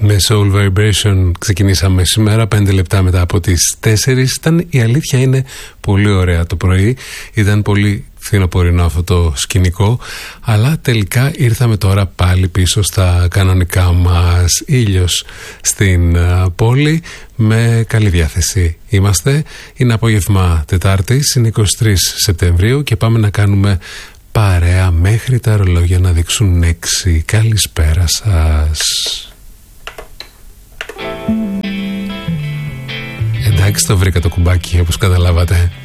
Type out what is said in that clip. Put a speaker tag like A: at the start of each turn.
A: Με Soul Vibration ξεκινήσαμε σήμερα 5 λεπτά μετά από τις 4. Η αλήθεια είναι πολύ ωραία το πρωί. Ήταν πολύ φθινοπορεινό αυτό το σκηνικό, αλλά τελικά ήρθαμε τώρα πάλι πίσω στα κανονικά μας. Ήλιος στην πόλη, με καλή διάθεση είμαστε. Είναι απόγευμα Τετάρτης, είναι 23 Σεπτεμβρίου και πάμε να κάνουμε παρέα μέχρι τα ρολόγια να δείξουν 6. Καλησπέρα σας. Εντάξει, το βρήκα το κουμπάκι όπως καταλάβατε.